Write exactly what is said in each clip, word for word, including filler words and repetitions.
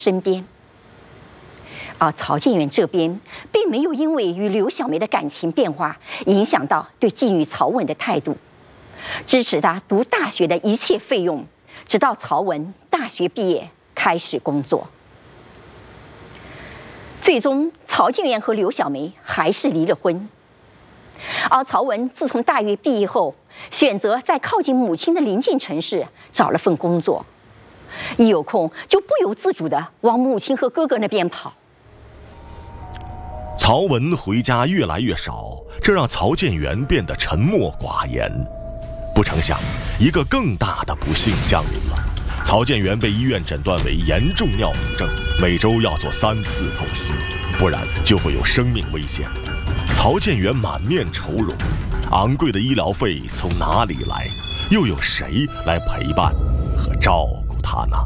身边。而曹建元这边并没有因为与刘小梅的感情变化，影响到对妓女曹文的态度，支持她读大学的一切费用，直到曹文大学毕业开始工作。最终，曹建元和刘小梅还是离了婚。而曹文自从大学毕业后，选择在靠近母亲的邻近城市找了份工作，一有空就不由自主地往母亲和哥哥那边跑。 曹文回家越来越少，这让曹建元变得沉默寡言。不成想，一个更大的不幸降临了。曹建元被医院诊断为严重尿毒症，每周要做三次透析，不然就会有生命危险。曹建元满面愁容，昂贵的医疗费从哪里来？又有谁来陪伴和照顾他呢？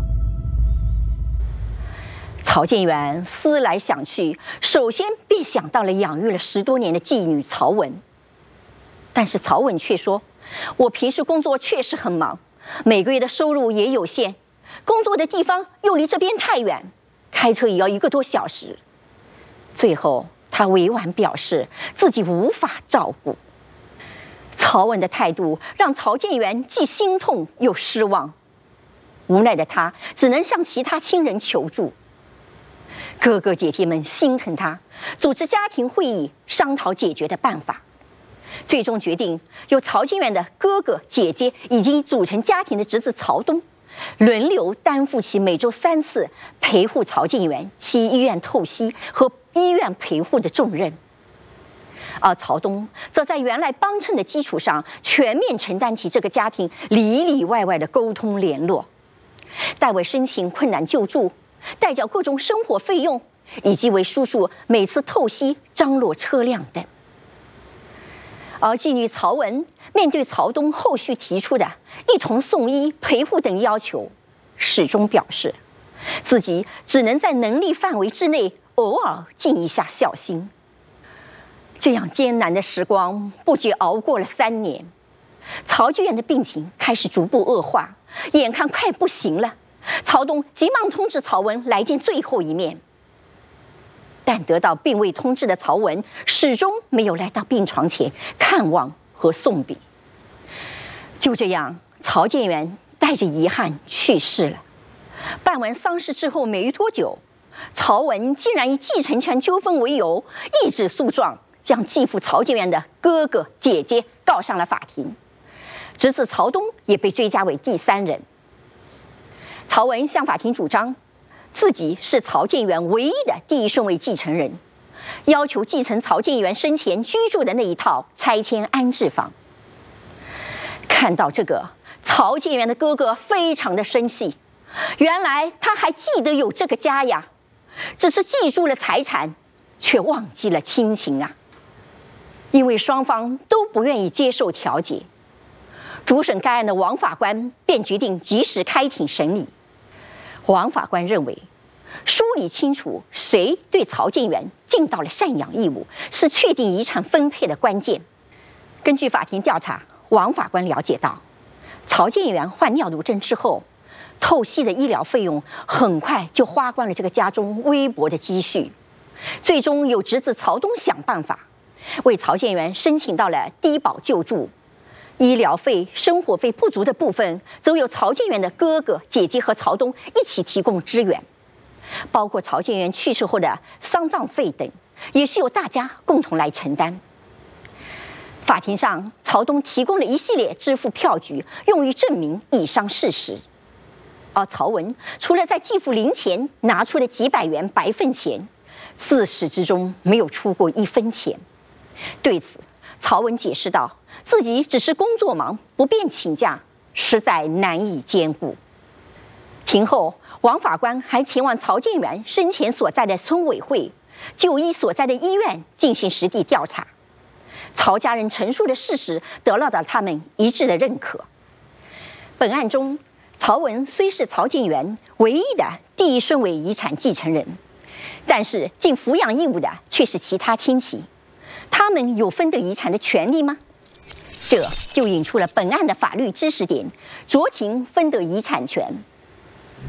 曹建元思来想去，首先便想到了养育了十多年的妓女曹文。但是曹文却说：“我平时工作确实很忙，每个月的收入也有限，工作的地方又离这边太远，开车也要一个多小时。”最后，他委婉表示自己无法照顾。曹文的态度让曹建元既心痛又失望，无奈的他只能向其他亲人求助。哥哥姐姐们心疼他，组织家庭会议商讨解决的办法，最终决定由曹建元的哥哥姐姐以及组成家庭的侄子曹东轮流担负起每周三次陪护曹建元去医院透析和医院陪护的重任，而曹东则在原来帮衬的基础上全面承担起这个家庭里里外外的沟通联络，代为申请困难救助，代缴各种生活费用，以及为叔叔每次透析张罗车辆等。而妓女曹文面对曹东后续提出的一同送医、陪护等要求，始终表示自己只能在能力范围之内偶尔尽一下孝心。这样艰难的时光不觉熬过了三年，曹建元的病情开始逐步恶化，眼看快不行了，曹东急忙通知曹文来见最后一面。但得到病危通知的曹文始终没有来到病床前看望和送别。就这样，曹建元带着遗憾去世了。办完丧事之后没多久，曹文竟然以继承权纠纷为由，一纸诉状将继父曹建元的哥哥姐姐告上了法庭，侄子曹东也被追加为第三人。曹文向法庭主张自己是曹建元唯一的第一顺位继承人，要求继承曹建元生前居住的那一套拆迁安置房。看到这个，曹建元的哥哥非常的生气，原来他还记得有这个家呀，只是记住了财产，却忘记了亲情啊！因为双方都不愿意接受调解，主审该案的王法官便决定及时开庭审理。王法官认为，梳理清楚谁对曹建元尽到了赡养义务，是确定遗产分配的关键。根据法庭调查，王法官了解到，曹建元患尿毒症之后，透析的医疗费用很快就花光了这个家中微薄的积蓄，最终有侄子曹东想办法为曹建元申请到了低保救助，医疗费、生活费不足的部分，则由曹建元的哥哥、姐姐和曹东一起提供支援，包括曹建元去世后的丧葬费等，也是由大家共同来承担。法庭上，曹东提供了一系列支付票据，用于证明以上事实。而曹文除了在继父临前拿出了几百元白份钱，自始至终没有出过一分钱。对此，曹文解释道，自己只是工作忙，不便请假，实在难以兼顾。庭后，王法官还前往曹建元生前所在的村委会、就医所在的医院进行实地调查。曹家人陈述的事实得到了他们一致的认可。本案中，曹文虽是曹建元唯一的第一顺位遗产继承人，但是尽抚养义务的却是其他亲戚，他们有分得遗产的权利吗？这就引出了本案的法律知识点：酌情分得遗产权。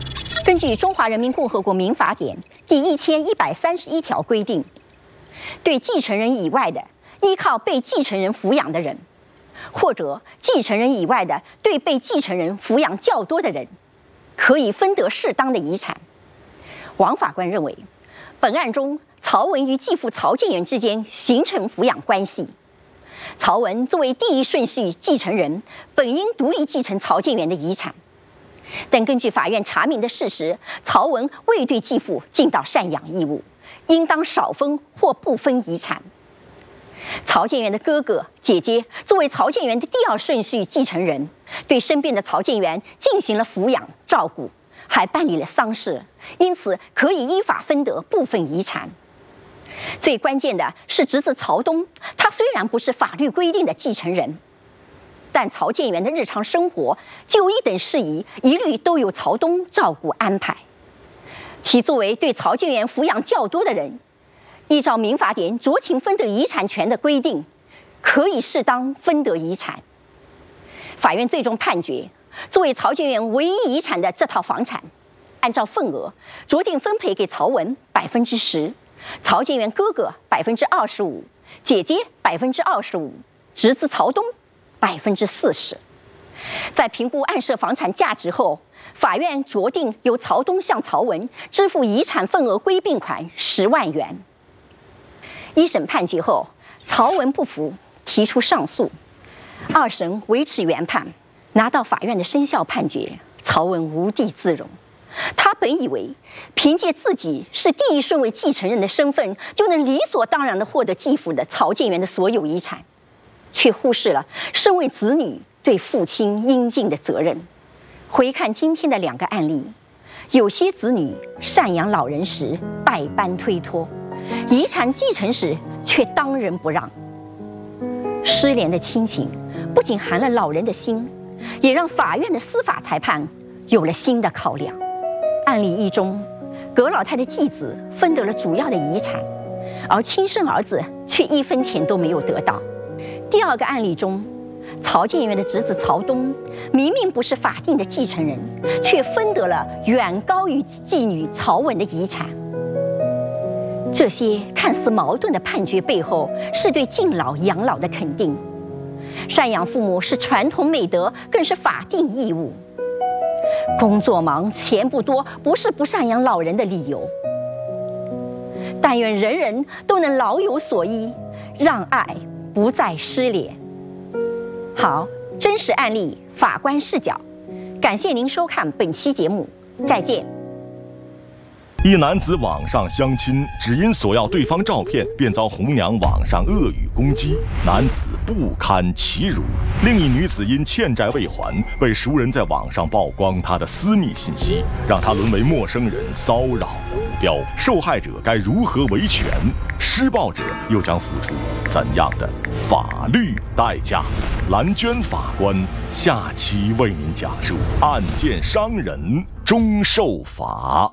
根据《中华人民共和国民法典》第一千一百三十一条规定，对继承人以外的依靠被继承人抚养的人，或者继承人以外的对被继承人抚养较多的人，可以分得适当的遗产。王法官认为，本案中曹文与继父曹建元之间形成抚养关系，曹文作为第一顺序继承人，本应独立继承曹建元的遗产。但根据法院查明的事实，曹文未对继父尽到赡养义务，应当少分或不分遗产。曹建元的哥哥、姐姐作为曹建元的第二顺序继承人，对生病的曹建元进行了抚养照顾，还办理了丧事，因此可以依法分得部分遗产。最关键的是侄子曹东，他虽然不是法律规定的继承人，但曹建元的日常生活、就医等事宜一律都由曹东照顾安排。其作为对曹建元抚养较多的人，依照民法典酌情分得遗产权的规定，可以适当分得遗产。法院最终判决，作为曹建元唯一遗产的这套房产，按照份额酌定分配给曹文百分之十，曹建元哥哥百分之二十五，姐姐百分之二十五，侄子曹东百分之四十。在评估案涉房产价值后，法院酌定由曹东向曹文支付遗产份额归并款十万元。一审判决后，曹文不服，提出上诉。二审维持原判，拿到法院的生效判决，曹文无地自容。他本以为凭借自己是第一顺位继承人的身份，就能理所当然地获得继父的曹建元的所有遗产，却忽视了身为子女对父亲应尽的责任。回看今天的两个案例，有些子女赡养老人时百般推脱，遗产继承时却当仁不让。失联的亲情不仅寒了老人的心，也让法院的司法裁判有了新的考量。案例一中，葛老太的继子分得了主要的遗产，而亲生儿子却一分钱都没有得到。第二个案例中，曹建元的侄子曹东明明不是法定的继承人，却分得了远高于继女曹文的遗产。这些看似矛盾的判决背后，是对敬老养老的肯定。赡养父母是传统美德，更是法定义务。工作忙、钱不多，不是不赡养老人的理由。但愿人人都能老有所依，让爱不再失联。好，真实案例，法官视角。感谢您收看本期节目，再见。 一男子网上相亲，只因索要对方照片，便遭红娘网上恶语攻击，男子不堪其辱。另一女子因欠债未还，被熟人在网上曝光她的私密信息，让她沦为陌生人骚扰的目标。受害者该如何维权？施暴者又将付出怎样的法律代价？蓝娟法官下期为您讲述案件伤人终受罚。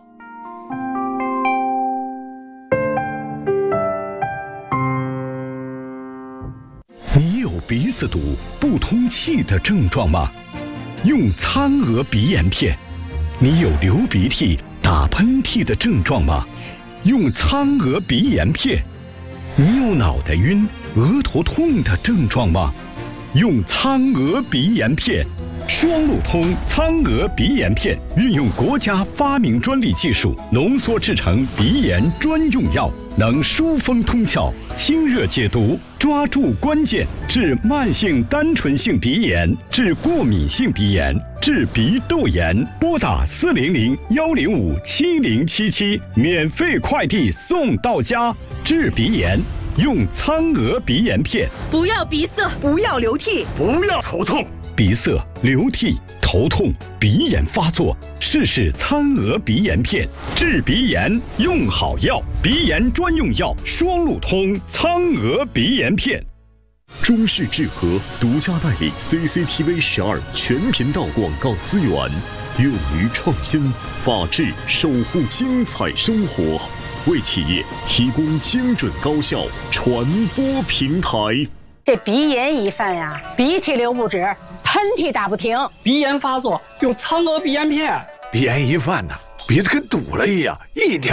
你有鼻子堵、不通气的症状吗？用苍娥鼻炎片。你有流鼻涕、打喷嚏的症状吗？用苍娥鼻炎片。你有脑袋晕、额头痛的症状吗？用苍娥鼻炎片。双路通苍娥鼻炎片运用国家发明专利技术浓缩制成鼻炎专用药，能疏风通窍、清热解毒，抓住关键，治慢性单纯性鼻炎，治过敏性鼻炎，治鼻窦炎。拨打四零零幺零五七零七七，免费快递送到家。治鼻炎用苍娥鼻炎片。 不要鼻塞，不要流涕， 不要头痛。鼻塞、流涕、头痛、鼻炎发作，试试苍娥鼻炎片，治鼻炎用好药，鼻炎专用药双路通苍娥鼻炎片。 中视智和独家代理 C C T V 十二全频道广告资源，勇于创新，法治守护精彩生活，为企业提供精准高效传播平台。 这鼻炎一犯呀，鼻涕流不止，喷嚏打不停， 鼻炎发作用苍娥鼻炎片。 鼻炎一犯呐， 鼻子跟堵了一样，一点